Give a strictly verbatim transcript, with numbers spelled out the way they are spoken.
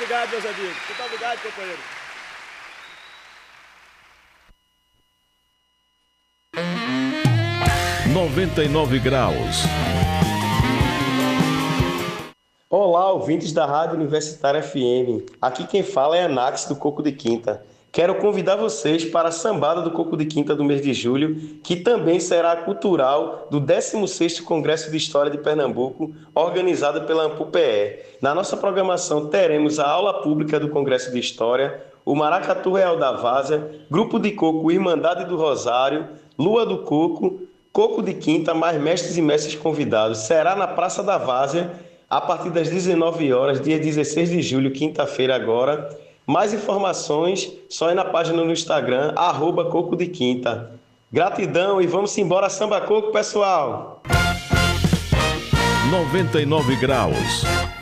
obrigado, meus amigos. Muito obrigado, companheiro. noventa e nove graus. Olá, ouvintes da Rádio Universitária F M. Aqui quem fala é Anax do Coco de Quinta. Quero convidar vocês para a Sambada do Coco de Quinta do mês de julho, que também será cultural do décimo sexto Congresso de História de Pernambuco, organizado pela AMPU-P E. Na nossa programação teremos a aula pública do Congresso de História, o Maracatu Real da Várzea, Grupo de Coco Irmandade do Rosário, Lua do Coco, Coco de Quinta, mais mestres e mestres convidados. Será na Praça da Várzea, a partir das dezenove horas, dia dezesseis de julho, quinta-feira agora. Mais informações só é na página no Instagram, arroba Coco de Quinta. Gratidão e vamos embora, samba coco, pessoal! noventa e nove graus.